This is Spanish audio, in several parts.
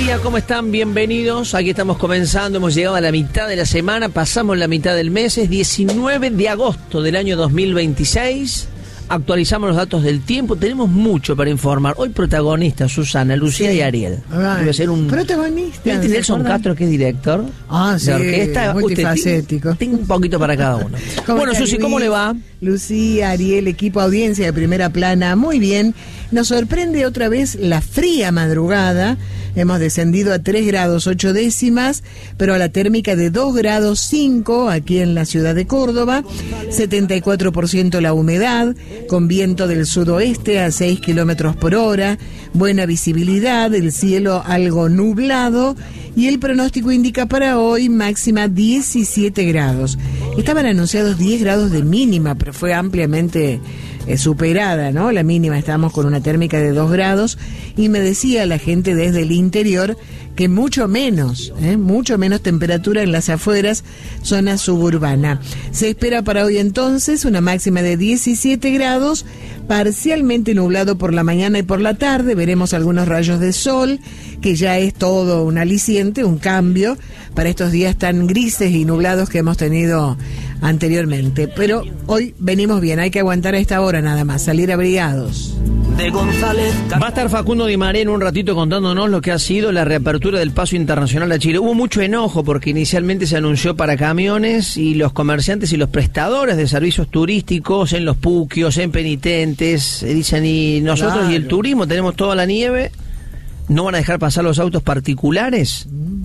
Lucía, ¿cómo están? Bienvenidos. Aquí estamos comenzando, hemos llegado a la mitad de la semana, pasamos la mitad del mes, es 19 de agosto del año 2026. Actualizamos los datos del tiempo, tenemos mucho para informar. Hoy protagonistas, Susana, Lucía y Ariel. Ay, ser un protagonista. ¿Viste Nelson Castro, que es director? Sí, de orquesta, multifacético. Tengo un poquito para cada uno. Bueno, Susi, ¿cómo le va? Lucía, Ariel, equipo audiencia de Primera Plana, muy bien. Nos sorprende otra vez la fría madrugada. Hemos descendido a 3 grados 8 décimas, pero a la térmica de 2 grados 5 aquí en la ciudad de Córdoba. 74% la humedad, con viento del sudoeste a 6 kilómetros por hora. Buena visibilidad, el cielo algo nublado. Y el pronóstico indica para hoy máxima 17 grados. Estaban anunciados 10 grados de mínima, pero fue ampliamente superada, ¿no? La mínima, estábamos con una térmica de 2 grados. Y me decía la gente desde el interior que mucho menos temperatura en las afueras, zona suburbana. Se espera para hoy entonces una máxima de 17 grados, parcialmente nublado por la mañana y por la tarde. Veremos algunos rayos de sol, que ya es todo un aliciente, un cambio para estos días tan grises y nublados que hemos tenido anteriormente. Pero hoy venimos bien, hay que aguantar a esta hora nada más, salir abrigados. Va a estar Facundo Di María en un ratito contándonos lo que ha sido la reapertura del paso internacional a Chile. Hubo mucho enojo porque inicialmente se anunció para camiones y los comerciantes y los prestadores de servicios turísticos en los puquios, en penitentes, dicen, y nosotros claro, y el turismo tenemos toda la nieve, ¿no van a dejar pasar los autos particulares?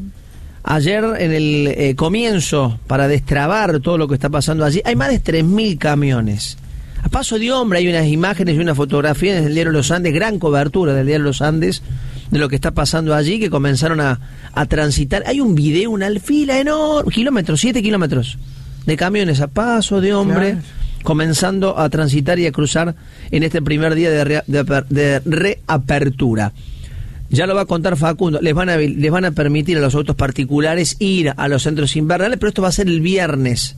Ayer en el comienzo, para destrabar todo lo que está pasando allí, hay más de 3.000 camiones. A paso de hombre hay unas imágenes y una fotografía del diario Los Andes, gran cobertura del diario Los Andes, de lo que está pasando allí, que comenzaron a transitar. Hay un video, una fila enorme, 7 kilómetros, de camiones a paso de hombre, claro, comenzando a transitar y a cruzar en este primer día de reapertura. Ya lo va a contar Facundo, les van a permitir a los autos particulares ir a los centros invernales, pero esto va a ser el viernes.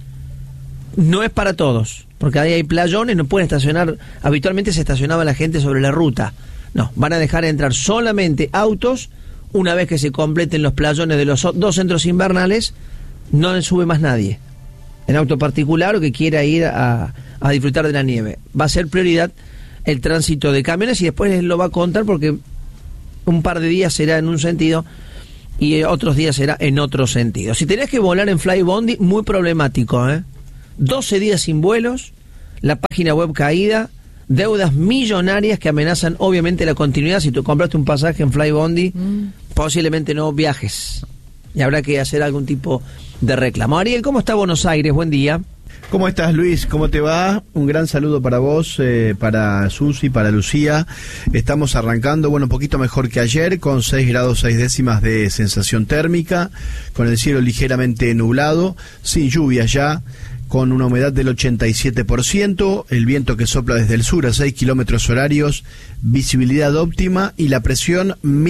No es para todos, porque ahí hay playones, no pueden estacionar. Habitualmente se estacionaba la gente sobre la ruta. No, van a dejar entrar solamente autos una vez que se completen los playones de los 2 centros invernales. No sube más nadie en auto particular o que quiera ir a disfrutar de la nieve. Va a ser prioridad el tránsito de camiones y después les lo va a contar, porque un par de días será en un sentido y otros días será en otro sentido. Si tenés que volar en Flybondi, muy problemático, 12 días sin vuelos, la página web caída, deudas millonarias que amenazan obviamente la continuidad. Si tú compraste un pasaje en Flybondi, posiblemente no viajes y habrá que hacer algún tipo de reclamo. Ariel, ¿cómo está Buenos Aires? Buen día. ¿Cómo estás, Luis? ¿Cómo te va? Un gran saludo para vos, para Susi, para Lucía. Estamos arrancando, un poquito mejor que ayer, con 6 grados 6 décimas de sensación térmica, con el cielo ligeramente nublado, sin lluvia ya, con una humedad del 87%, el viento que sopla desde el sur a 6 kilómetros horarios, visibilidad óptima y la presión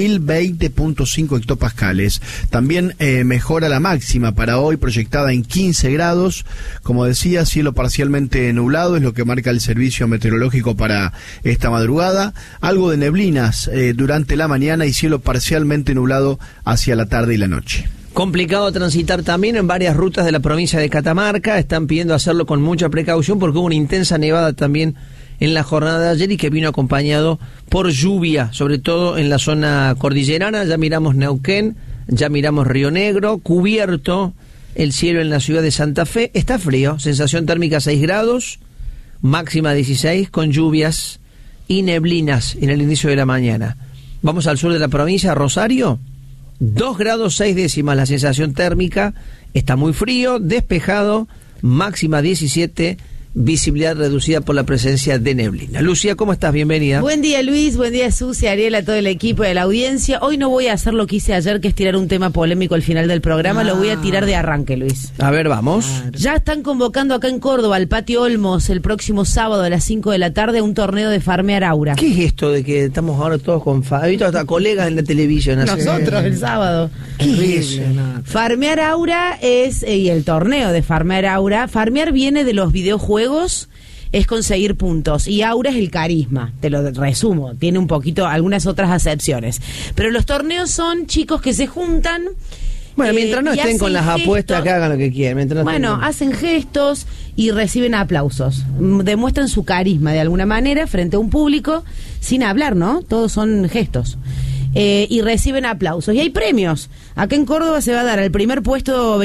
1020.5 hectopascales. También mejora la máxima para hoy, proyectada en 15 grados. Como decía, cielo parcialmente nublado es lo que marca el servicio meteorológico para esta madrugada. Algo de neblinas durante la mañana y cielo parcialmente nublado hacia la tarde y la noche. Complicado transitar también en varias rutas de la provincia de Catamarca. Están pidiendo hacerlo con mucha precaución porque hubo una intensa nevada también en la jornada de ayer y que vino acompañado por lluvia, sobre todo en la zona cordillerana. Ya miramos Neuquén, ya miramos Río Negro, cubierto el cielo en la ciudad de Santa Fe. Está frío, sensación térmica 6 grados, máxima 16, con lluvias y neblinas en el inicio de la mañana. Vamos al sur de la provincia, Rosario. 2 grados 6 décimas la sensación térmica, está muy frío, despejado, máxima 17, visibilidad reducida por la presencia de neblina. Lucía, ¿cómo estás? Bienvenida. Buen día, Luis, buen día, Susi, Ariel, a todo el equipo de la audiencia. Hoy no voy a hacer lo que hice ayer, que es tirar un tema polémico al final del programa, lo voy a tirar de arranque, Luis. A ver, vamos. Claro. Ya están convocando acá en Córdoba, al Patio Olmos, el próximo sábado a las 5 de la tarde, un torneo de farmear aura. ¿Qué es esto de que estamos ahora todos con hasta colegas en la televisión? Nosotros el sábado. ¿Qué es eso? Farmear aura es, y el torneo de farmear aura, farmear viene de los videojuegos es conseguir puntos. Y aura es el carisma, te lo resumo. Tiene un poquito, algunas otras acepciones. Pero los torneos son chicos que se juntan. Bueno, mientras no estén con las apuestas, que hagan lo que quieran. Bueno, hacen gestos y reciben aplausos. Demuestran su carisma de alguna manera frente a un público sin hablar, ¿no? Todos son gestos. Y reciben aplausos. Y hay premios. Acá en Córdoba se va a dar al primer puesto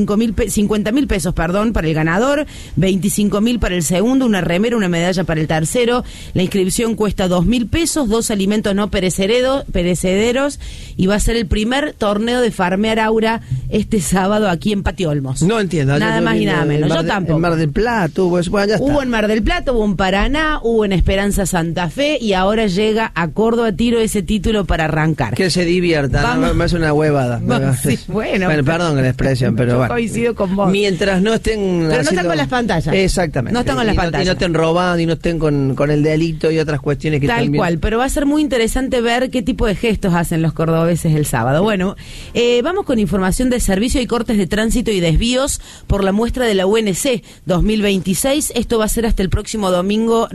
50.000 pesos, para el ganador, 25.000 para el segundo, una remera, una medalla para el tercero. La inscripción cuesta 2.000 pesos, 2 alimentos no perecederos, y va a ser el primer torneo de Farmear Aura este sábado aquí en Patio Olmos. No entiendo. Nada más y nada menos. Yo tampoco. En Mar del Plata hubo en Mar del Plata, hubo en Paraná, hubo en Esperanza Santa Fe, y ahora llega a Córdoba Tiro ese título para arrancar. Que se diviertan, ¿no? Me hace una huevada. Sí, bueno, perdón la expresión, pero bueno. Coincido con vos. Mientras no estén... Pero no están con las pantallas. Exactamente. No están con las pantallas. Y no estén robando, y no estén con el delito y otras cuestiones que tal cual, pero va a ser muy interesante ver qué tipo de gestos hacen los cordobeses el sábado. Bueno, vamos con información de servicio y cortes de tránsito y desvíos por la muestra de la UNC 2026. Esto va a ser hasta el próximo domingo,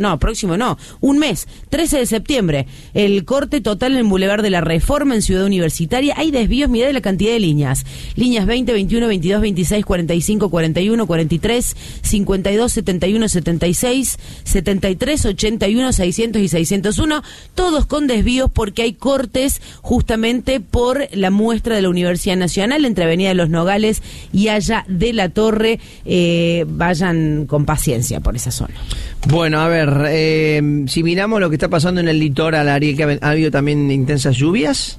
un mes, 13 de septiembre. El corte total en el Boulevard de la Reforma en Ciudad Universitaria. Hay desvíos, mirá de la cantidad de líneas. Líneas 20, 21, 22, 26, 45, 41, 43, 52, 71, 76, 73, 81, 600 y 601. Todos con desvíos porque hay cortes justamente por la muestra de la Universidad Nacional entre Avenida de los Nogales y Haya de la Torre. Vayan con paciencia por esa zona. Bueno, a ver, si miramos lo que está pasando en el litoral, Ariel, que ha habido también intensas lluvias.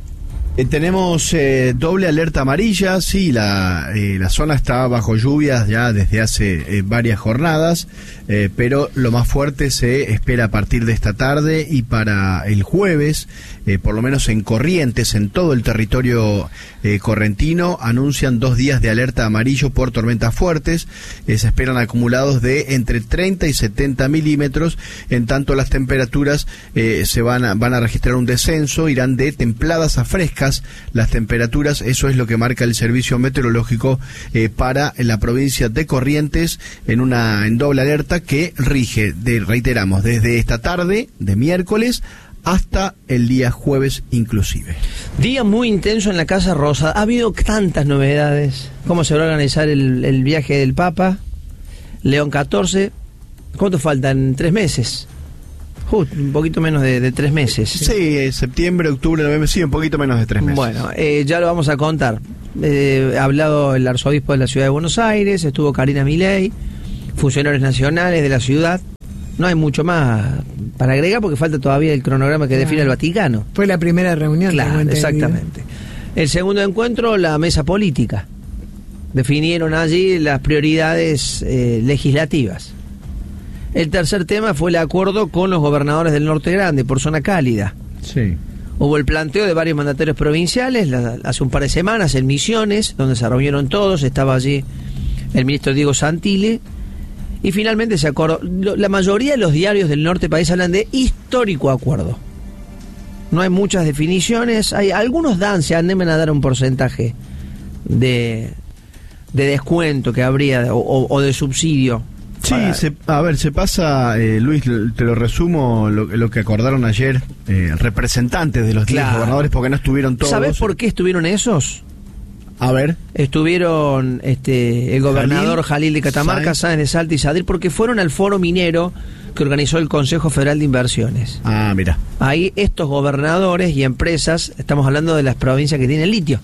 Tenemos doble alerta amarilla, sí, la zona está bajo lluvias ya desde hace varias jornadas, pero lo más fuerte se espera a partir de esta tarde y para el jueves, por lo menos en Corrientes, en todo el territorio correntino, anuncian 2 días de alerta amarillo por tormentas fuertes. Se esperan acumulados de entre 30 y 70 milímetros, en tanto las temperaturas van a registrar un descenso, irán de templadas a frescas las temperaturas. Eso es lo que marca el servicio meteorológico para la provincia de Corrientes en doble alerta que rige, reiteramos, desde esta tarde de miércoles hasta el día jueves inclusive. Día muy intenso en la Casa Rosa. Ha habido tantas novedades. ¿Cómo se va a organizar el viaje del Papa? León XIV. ¿Cuánto faltan? 3 meses. Un poquito menos de 3 meses. Sí, septiembre, octubre, noviembre, sí, un poquito menos de 3 meses. Bueno, ya lo vamos a contar. Ha hablado el arzobispo de la ciudad de Buenos Aires, estuvo Karina Milei, funcionarios nacionales de la ciudad. No hay mucho más para agregar porque falta todavía el cronograma que define el Vaticano. Fue la primera reunión. Claro, exactamente. El segundo encuentro, la mesa política. Definieron allí las prioridades legislativas. El tercer tema fue el acuerdo con los gobernadores del Norte Grande por zona cálida. Sí. Hubo el planteo de varios mandatarios provinciales hace un par de semanas en Misiones, donde se reunieron todos. Estaba allí el ministro Diego Santilli. Y finalmente se acordó. La mayoría de los diarios del norte país hablan de histórico acuerdo. No hay muchas definiciones. Algunos se animan a dar un porcentaje de descuento que habría o de subsidio. Sí, se pasa, Luis, te lo resumo, lo que acordaron ayer representantes de los 10 gobernadores, porque no estuvieron todos. ¿Sabés por qué estuvieron esos? A ver. Estuvieron el gobernador Jalil de Catamarca, Sáenz de Salta y Sadir, porque fueron al foro minero que organizó el Consejo Federal de Inversiones. Ah, mira. Ahí estos gobernadores y empresas, estamos hablando de las provincias que tienen litio,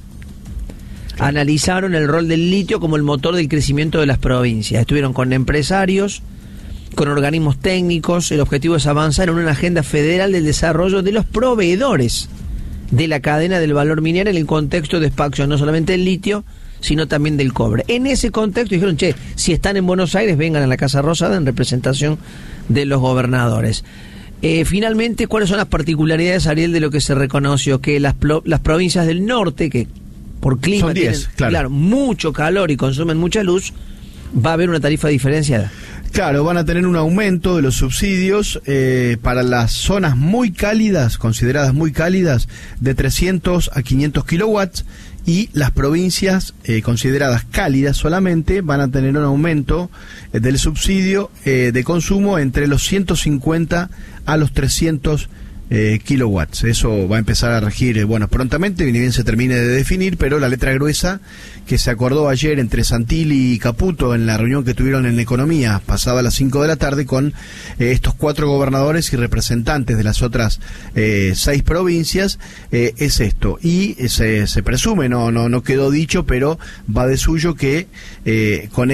analizaron el rol del litio como el motor del crecimiento de las provincias. Estuvieron con empresarios, con organismos técnicos. El objetivo es avanzar en una agenda federal del desarrollo de los proveedores de la cadena del valor minero en el contexto de expansión, no solamente del litio, sino también del cobre. En ese contexto dijeron, si están en Buenos Aires, vengan a la Casa Rosada en representación de los gobernadores. Finalmente, ¿cuáles son las particularidades, Ariel, de lo que se reconoció? Que las provincias del norte, que por clima son 10, tienen mucho calor y consumen mucha luz, va a haber una tarifa diferenciada. Claro, van a tener un aumento de los subsidios para las zonas muy cálidas, consideradas muy cálidas, de 300 a 500 kilowatts, y las provincias consideradas cálidas solamente van a tener un aumento del subsidio de consumo entre los 150 a los 300 kilowatts. Eso va a empezar a regir, prontamente, ni bien se termine de definir, pero la letra gruesa que se acordó ayer entre Santilli y Caputo en la reunión que tuvieron en Economía, pasada a las 5 de la tarde, con estos 4 gobernadores y representantes de las otras 6 provincias, es esto. Y se presume, no quedó dicho, pero va de suyo que con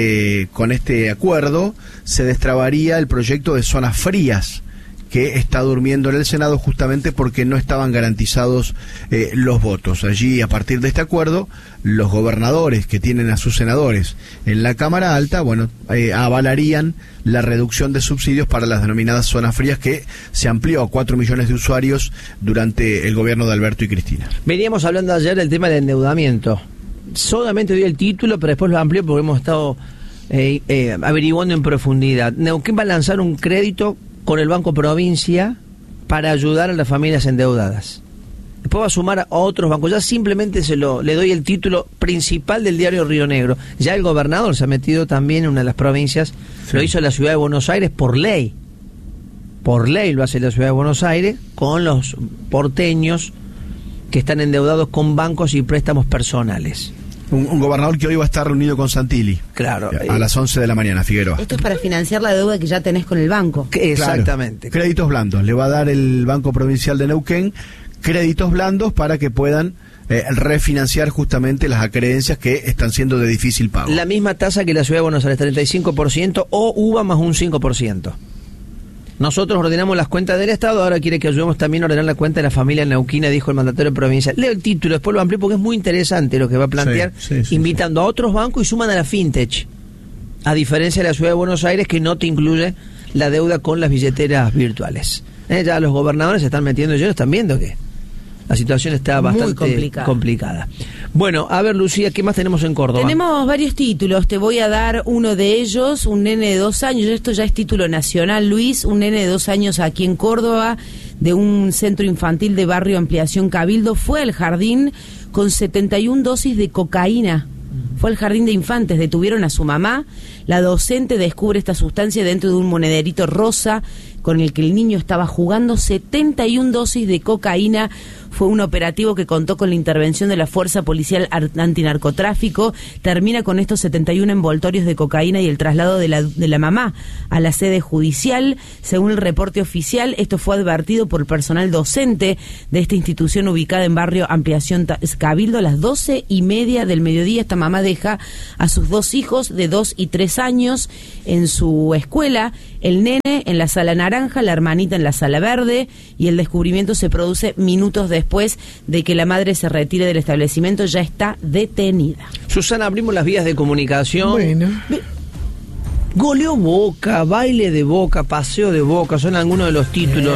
este acuerdo se destrabaría el proyecto de zonas frías, que está durmiendo en el Senado justamente porque no estaban garantizados los votos. Allí, a partir de este acuerdo, los gobernadores que tienen a sus senadores en la Cámara Alta, avalarían la reducción de subsidios para las denominadas zonas frías, que se amplió a 4 millones de usuarios durante el gobierno de Alberto y Cristina. Veníamos hablando ayer del tema del endeudamiento. Solamente dio el título, pero después lo amplió porque hemos estado averiguando en profundidad. Neuquén va a lanzar un crédito con el Banco Provincia para ayudar a las familias endeudadas. Después va a sumar a otros bancos. Ya simplemente le doy el título principal del diario Río Negro. Ya el gobernador se ha metido también en una de las provincias. Sí. Lo hizo la ciudad de Buenos Aires por ley. Por ley lo hace la ciudad de Buenos Aires con los porteños que están endeudados con bancos y préstamos personales. Un gobernador que hoy va a estar reunido con Santilli. Claro. A las 11 de la mañana, Figueroa. Esto es para financiar la deuda que ya tenés con el banco. Exactamente. Claro. Créditos blandos. Le va a dar el Banco Provincial de Neuquén créditos blandos para que puedan refinanciar justamente las acreencias que están siendo de difícil pago. La misma tasa que la ciudad de Buenos Aires, 35%, o UVA más un 5%. Nosotros ordenamos las cuentas del Estado, ahora quiere que ayudemos también a ordenar la cuenta de la familia neuquina, dijo el mandatario provincial. Leo el título, después lo amplío porque es muy interesante lo que va a plantear, invitando a otros bancos y suman a la fintech, a diferencia de la ciudad de Buenos Aires, que no te incluye la deuda con las billeteras virtuales. Ya los gobernadores se están metiendo, ellos están viendo que la situación está bastante complicada. Bueno, a ver, Lucía, ¿qué más tenemos en Córdoba? Tenemos varios títulos, te voy a dar uno de ellos, un nene de 2 años, esto ya es título nacional, Luis, un nene de 2 años aquí en Córdoba, de un centro infantil de Barrio Ampliación Cabildo, fue al jardín con 71 dosis de cocaína. Fue al jardín de infantes, detuvieron a su mamá, la docente descubre esta sustancia dentro de un monederito rosa con el que el niño estaba jugando, 71 dosis de cocaína. Fue un operativo que contó con la intervención de la Fuerza Policial Antinarcotráfico. Termina con estos 71 envoltorios de cocaína y el traslado de la mamá a la sede judicial. Según el reporte oficial, esto fue advertido por el personal docente de esta institución ubicada en Barrio Ampliación Cabildo. A las 12:30 del mediodía, esta mamá deja a sus 2 hijos de 2 y 3 años en su escuela, el nene en la sala naranja, la hermanita en la sala verde, y el descubrimiento se produce minutos después de que la madre se retire del establecimiento. Ya está detenida. Susana, abrimos las vías de comunicación. Bueno. Goleó Boca, baile de Boca, paseo de Boca, son algunos de los títulos.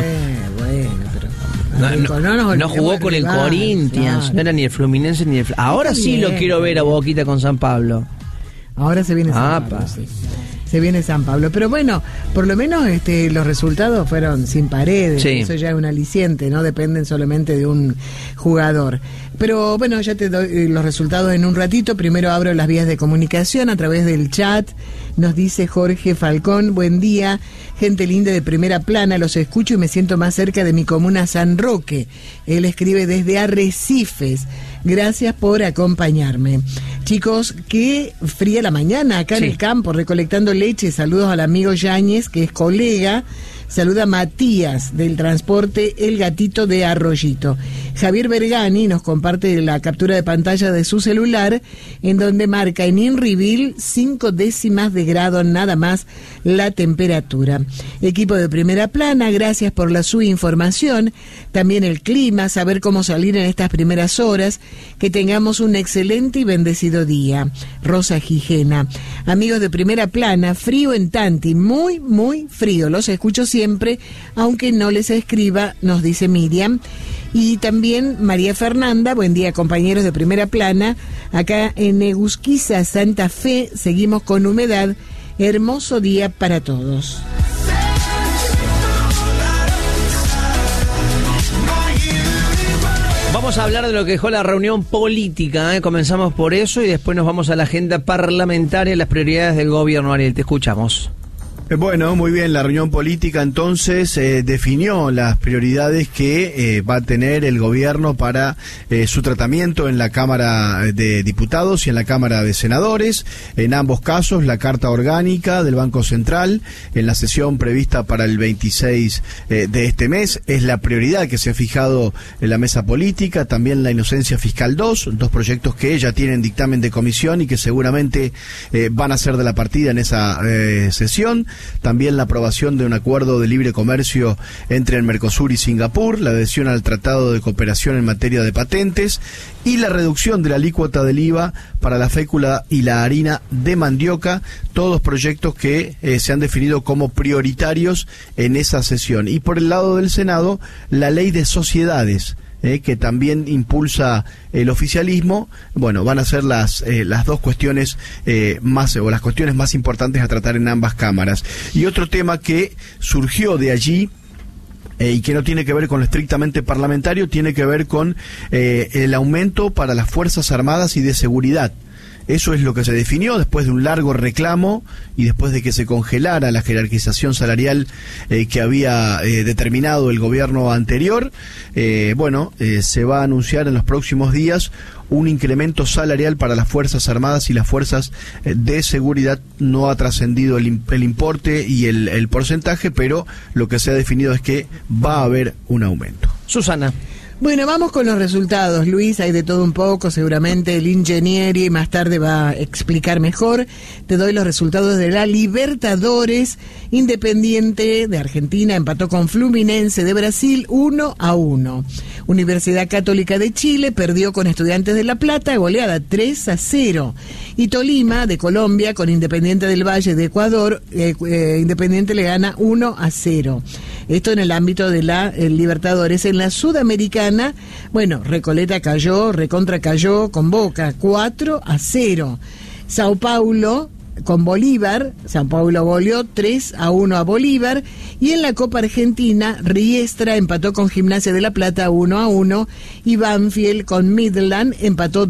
No jugó con el Corinthians, claro. No era ni el Fluminense ni el... Ahora sí lo quiero ver a Boquita con San Pablo. Ahora se viene San Pablo, sí. Se viene San Pablo, pero bueno, por lo menos los resultados fueron sin paredes, sí. Eso ya es un aliciente, no dependen solamente de un jugador. Pero bueno, ya te doy los resultados en un ratito. Primero abro las vías de comunicación a través del chat. Nos dice Jorge Falcón, buen día, gente linda de Primera Plana, los escucho y me siento más cerca de mi comuna San Roque. Él escribe desde Arrecifes. Gracias por acompañarme. Chicos, qué fría la mañana acá en el campo, recolectando leche. Saludos al amigo Yáñez, que es colega. Saluda Matías, del transporte El Gatito de Arroyito. Javier Bergani nos comparte la captura de pantalla de su celular, en donde marca en Inrivil 5 décimas de grado nada más la temperatura. Equipo de Primera Plana, gracias por su información. También el clima, saber cómo salir en estas primeras horas. Que tengamos un excelente y bendecido día. Rosa Gijena. Amigos de Primera Plana, frío en Tanti, muy, muy frío. Los escucho siempre, aunque no les escriba, nos dice Miriam. Y también María Fernanda, buen día compañeros de Primera Plana, acá en Egusquiza, Santa Fe, seguimos con humedad Hermoso día para todos. Vamos a hablar de lo que dejó la reunión política, ¿eh? Comenzamos por eso y después nos vamos a la agenda parlamentaria, las prioridades del gobierno. Ariel, te escuchamos. Bueno, muy bien, la reunión política entonces definió las prioridades que va a tener el gobierno para su tratamiento en la Cámara de Diputados y en la Cámara de Senadores. En ambos casos, la Carta Orgánica del Banco Central, en la sesión prevista para el 26 de este mes, es la prioridad que se ha fijado en la mesa política. También la Inocencia Fiscal 2, dos proyectos que ya tienen dictamen de comisión y que seguramente van a ser de la partida en esa sesión. También la aprobación de un acuerdo de libre comercio entre el Mercosur y Singapur, la adhesión al Tratado de Cooperación en materia de patentes y la reducción de la alícuota del IVA para la fécula y la harina de mandioca, todos proyectos que se han definido como prioritarios en esa sesión. Y por el lado del Senado, la ley de sociedades, que también impulsa el oficialismo. Bueno, van a ser las dos cuestiones las cuestiones más importantes a tratar en ambas cámaras. Y otro tema que surgió de allí y que no tiene que ver con lo estrictamente parlamentario, tiene que ver con el aumento para las Fuerzas Armadas y de Seguridad. Eso es lo que se definió después de un largo reclamo y después de que se congelara la jerarquización salarial que había determinado el gobierno anterior. Se va a anunciar en los próximos días un incremento salarial para las Fuerzas Armadas y las Fuerzas de Seguridad. No ha trascendido el importe y el porcentaje, pero lo que se ha definido es que va a haber un aumento. Susana. Bueno, vamos con los resultados, Luis, hay de todo un poco, seguramente el Ingenieri más tarde va a explicar mejor. Te doy los resultados de la Libertadores. Independiente de Argentina empató con Fluminense de Brasil 1-1. Universidad Católica de Chile perdió con Estudiantes de La Plata, goleada 3-0. Y Tolima de Colombia con Independiente del Valle de Ecuador, Independiente le gana 1-0. Esto en el ámbito de la Libertadores. En la Sudamericana, Recoleta recontra cayó con Boca 4-0. Sao Paulo con Bolívar, Sao Paulo goleó 3-1 a Bolívar. Y en la Copa Argentina, Riestra empató con Gimnasia de La Plata 1-1 y Banfield con Midland empató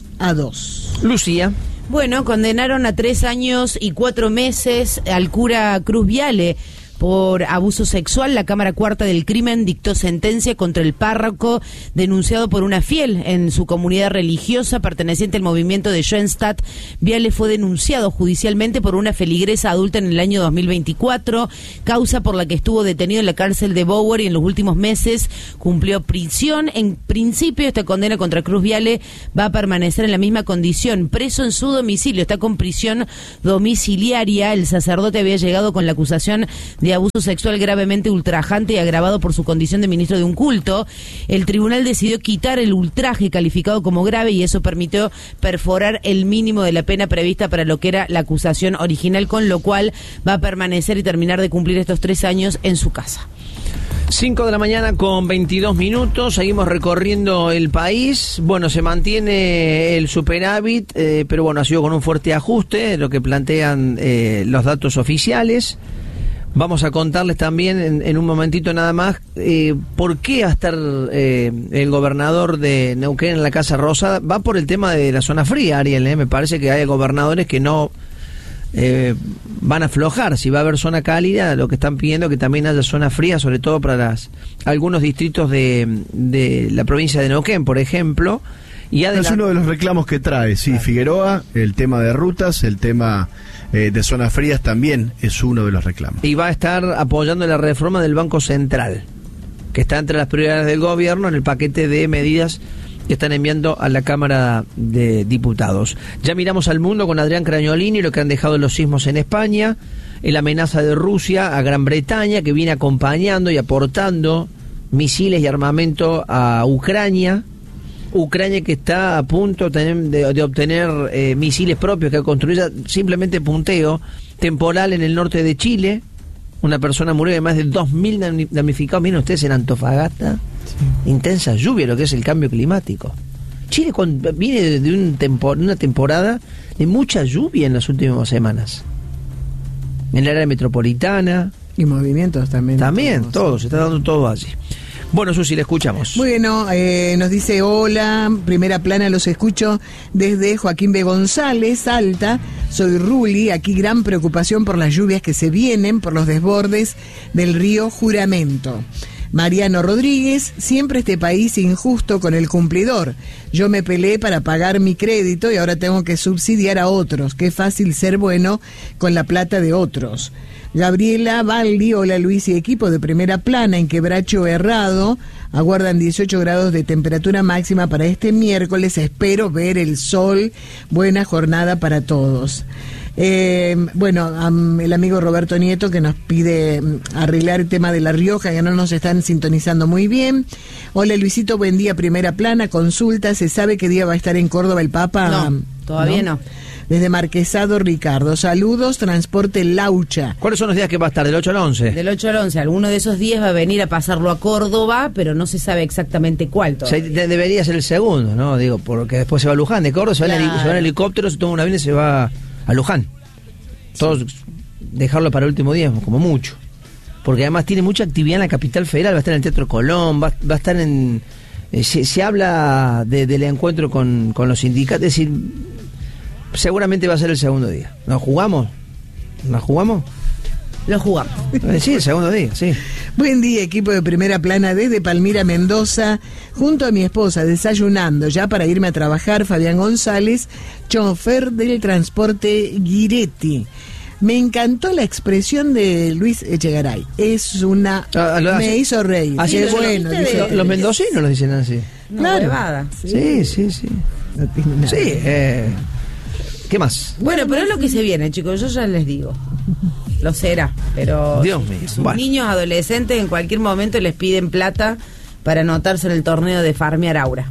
2-2. Lucía. Bueno, condenaron a 3 años y 4 meses al cura Cruz Viale por abuso sexual. La Cámara Cuarta del Crimen dictó sentencia contra el párroco denunciado por una fiel en su comunidad religiosa perteneciente al movimiento de Schoenstatt. Viale fue denunciado judicialmente por una feligresa adulta en el año 2024, causa por la que estuvo detenido en la cárcel de Bower y en los últimos meses cumplió prisión. En principio, esta condena contra Cruz Viale va a permanecer en la misma condición, preso en su domicilio, está con prisión domiciliaria. El sacerdote había llegado con la acusación de abuso sexual gravemente ultrajante y agravado por su condición de ministro de un culto. El tribunal decidió quitar el ultraje calificado como grave y eso permitió perforar el mínimo de la pena prevista para lo que era la acusación original, con lo cual va a permanecer y terminar de cumplir estos 3 años en su casa. 5 de la mañana con 22 minutos, seguimos recorriendo el país. Se mantiene el superávit, pero ha sido con un fuerte ajuste, lo que plantean los datos oficiales. Vamos a contarles también en un momentito nada más por qué va a estar el gobernador de Neuquén en la Casa Rosada. Va por el tema de la zona fría, Ariel. Me parece que hay gobernadores que no van a aflojar. Si va a haber zona cálida, lo que están pidiendo es que también haya zona fría, sobre todo para algunos distritos de la provincia de Neuquén, por ejemplo. Es uno de los reclamos que trae, Figueroa, el tema de rutas, el tema de zonas frías también es uno de los reclamos. Y va a estar apoyando la reforma del Banco Central, que está entre las prioridades del gobierno en el paquete de medidas que están enviando a la Cámara de Diputados. Ya miramos al mundo con Adrián Cragnolini, lo que han dejado los sismos en España, la amenaza de Rusia a Gran Bretaña, que viene acompañando y aportando misiles y armamento a Ucrania que está a punto de obtener misiles propios que construya simplemente punteo temporal en el norte de Chile. Una persona murió de más de 2.000 damnificados. Miren ustedes en Antofagasta, intensa lluvia, lo que es el cambio climático. Chile viene de una temporada de mucha lluvia en las últimas semanas. en el área metropolitana. Y movimientos también. También, todo, se está dando todo allí. Bueno, Susi, le escuchamos. Bueno, nos dice, hola, primera plana, los escucho desde Joaquín B. González, Salta. Soy Ruli, aquí gran preocupación por las lluvias que se vienen, por los desbordes del río Juramento. Mariano Rodríguez, siempre este país injusto con el cumplidor. Yo me peleé para pagar mi crédito y ahora tengo que subsidiar a otros. Qué fácil ser bueno con la plata de otros. Gabriela Baldi, hola Luis y equipo de primera plana en Quebracho Herrado, aguardan 18 grados de temperatura máxima para este miércoles, espero ver el sol, buena jornada para todos. El amigo Roberto Nieto que nos pide arreglar el tema de La Rioja, que no nos están sintonizando muy bien. Hola Luisito, buen día, primera plana, consulta, ¿se sabe qué día va a estar en Córdoba el Papa? No, todavía no. Desde Marquesado, Ricardo. Saludos, Transporte Laucha. ¿Cuáles son los días que va a estar? ¿Del 8 al 11? Del 8 al 11. Alguno de esos días va a venir a pasarlo a Córdoba, pero no se sabe exactamente cuál todavía. Debería ser el segundo, ¿no? Digo, porque después se va a Luján. De Córdoba se va en helicóptero, se toma un avión y se va a Luján. Todos dejarlo para el último día, como mucho. Porque además tiene mucha actividad en la capital federal. Va a estar en el Teatro Colón, va a estar en... Se habla del encuentro con los sindicatos, es decir... Seguramente va a ser el segundo día. ¿Nos jugamos? ¿Nos jugamos? Lo jugamos. Sí, el segundo día, sí. Buen día, equipo de primera plana desde Palmira, Mendoza, junto a mi esposa, desayunando ya para irme a trabajar, Fabián González, chofer del transporte Giretti. Me encantó la expresión de Luis Echegaray. Es una... me hizo reír. Así es bueno. Los mendocinos lo dicen así. Claro. Sí. No tiene nada. Sí, ¿qué más? Bueno, pero es lo que se viene, chicos, yo ya les digo. Lo será, pero Dios mío. Sus niños adolescentes en cualquier momento les piden plata para anotarse en el torneo de Farmear Aura.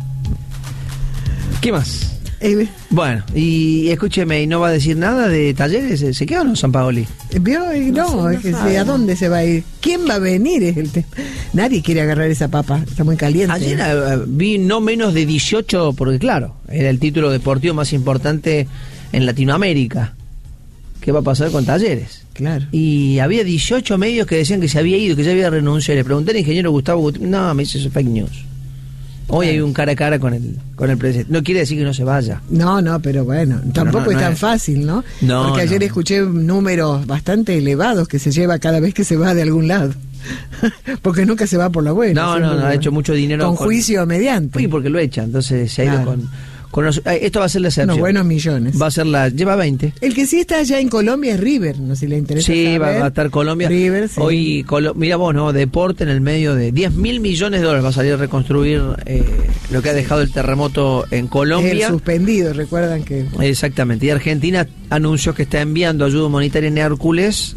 ¿Qué más? Bueno, y escúcheme, ¿y no va a decir nada de Talleres? ¿Se queda o no San Paoli? No, es que ¿a dónde se va a ir? ¿Quién va a venir? Es el tema. Nadie quiere agarrar esa papa, está muy caliente. Ayer vi no menos de 18, porque claro, era el título deportivo más importante en Latinoamérica. ¿Qué va a pasar con Talleres? Claro. Y había 18 medios que decían que se había ido, que ya había renunciado. Le pregunté al ingeniero Gustavo Gutiérrez, no, me dice eso es fake news. Hoy hay un cara a cara con el presidente. No quiere decir que no se vaya. No, pero bueno, tampoco es tan fácil, ¿no? Porque ayer escuché números bastante elevados que se lleva cada vez que se va de algún lado. Porque nunca se va por la buena. No, ha hecho mucho dinero. Con juicio mediante. Sí, porque lo echa, entonces se ha ido con esto va a ser la excepción. Unos buenos millones. Va a ser lleva 20. El que sí está allá en Colombia es River, no sé si le interesa. Sí, saber. va a estar Colombia. River, sí. Hoy, mira vos, ¿no? Deporte en el medio de 10.000 millones de dólares va a salir a reconstruir lo que ha dejado el terremoto en Colombia. El suspendido, recuerdan que... Exactamente. Y Argentina anunció que está enviando ayuda humanitaria en Hércules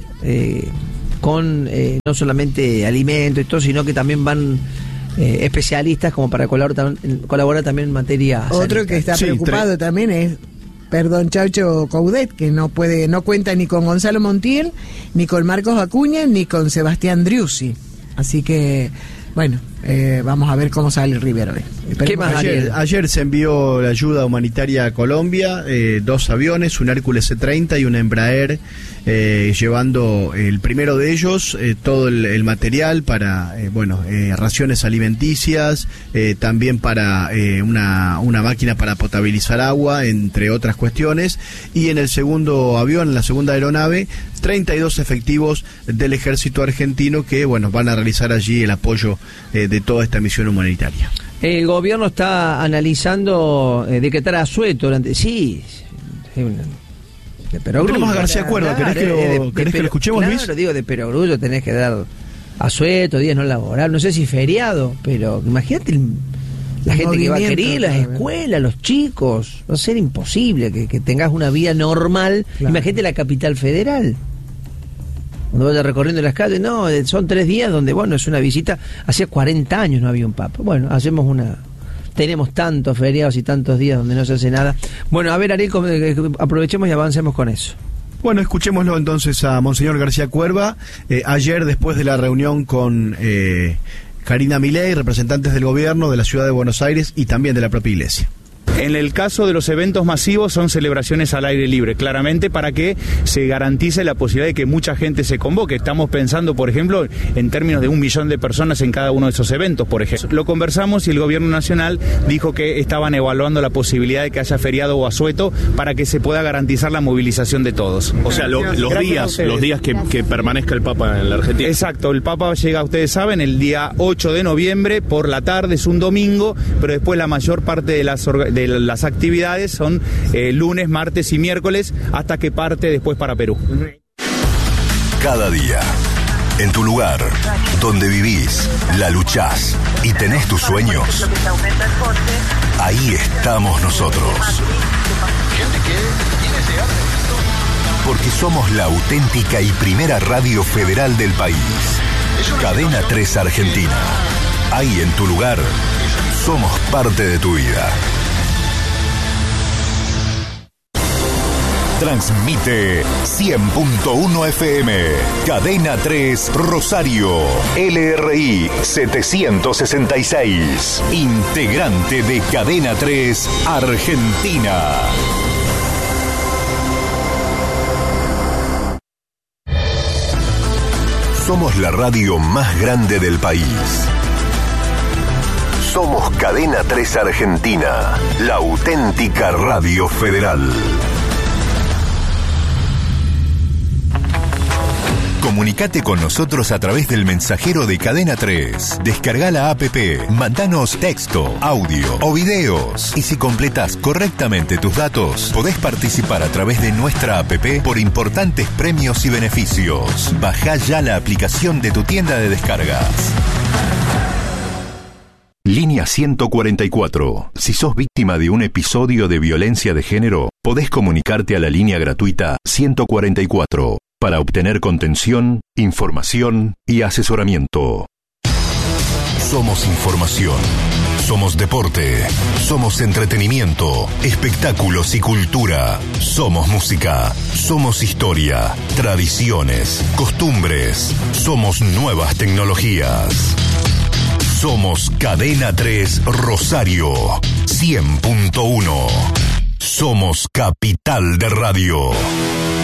con no solamente alimentos y todo, sino que también van... especialistas como para colaborar también en materia otro sanitaria. Que está preocupado también es Chaucho Coudet, que no cuenta ni con Gonzalo Montiel, ni con Marcos Acuña, ni con Sebastián Driussi, así que bueno, vamos a ver cómo sale River hoy. ¿Qué más? Ayer se envió la ayuda humanitaria a Colombia, 2 aviones, un Hércules C-30 y un Embraer, llevando el primero de ellos todo el material para raciones alimenticias, también para una máquina para potabilizar agua, entre otras cuestiones, y en el segundo avión, en la segunda aeronave, 32 efectivos del ejército argentino que van a realizar allí el apoyo de toda esta misión humanitaria. El gobierno está analizando decretar asueto durante... Sí, de Perogrullo. Tenemos a García Cuerva, ¿querés que lo escuchemos, Luis? Claro, digo, de Perogrullo tenés que dar asueto, días no laboral, no sé si feriado, pero imagínate la gente que va a querer, las escuelas, los chicos, va a ser imposible que tengas una vida normal. Claro. Imagínate la capital federal. Cuando vaya recorriendo las calles, no, son 3 días donde, es una visita. Hacía 40 años no había un papa. Bueno, tenemos tantos feriados y tantos días donde no se hace nada. Bueno, a ver, Ariel, aprovechemos y avancemos con eso. Bueno, escuchémoslo entonces a Monseñor García Cuerva. Ayer, después de la reunión con Karina Milei, representantes del gobierno de la ciudad de Buenos Aires y también de la propia iglesia. En el caso de los eventos masivos son celebraciones al aire libre, claramente para que se garantice la posibilidad de que mucha gente se convoque. Estamos pensando, por ejemplo, en términos de 1 millón de personas en cada uno de esos eventos, por ejemplo. Lo conversamos y el gobierno nacional dijo que estaban evaluando la posibilidad de que haya feriado o asueto para que se pueda garantizar la movilización de todos. O sea, los días que permanezca el Papa en la Argentina. Exacto, el Papa llega, ustedes saben, el día 8 de noviembre por la tarde, es un domingo, pero después la mayor parte de las actividades son lunes, martes y miércoles, hasta que parte después para Perú. Cada día, en tu lugar, donde vivís, la luchás y tenés tus sueños, ahí estamos nosotros. Porque somos la auténtica y primera radio federal del país. Cadena 3 Argentina. Ahí en tu lugar, somos parte de tu vida. Transmite 100.1 FM, Cadena 3 Rosario, LRI 766, integrante de Cadena 3 Argentina. Somos la radio más grande del país. Somos Cadena 3 Argentina, la auténtica radio federal. Comunicate con nosotros a través del mensajero de Cadena 3. Descarga la app, mandanos texto, audio o videos. Y si completas correctamente tus datos, podés participar a través de nuestra app por importantes premios y beneficios. Bajá ya la aplicación de tu tienda de descargas. Línea 144. Si sos víctima de un episodio de violencia de género, podés comunicarte a la línea gratuita 144 para obtener contención, información y asesoramiento. Somos información, somos deporte, somos entretenimiento, espectáculos y cultura, somos música, somos historia, tradiciones, costumbres, somos nuevas tecnologías. Somos Cadena 3 Rosario 100.1. Somos capital de radio.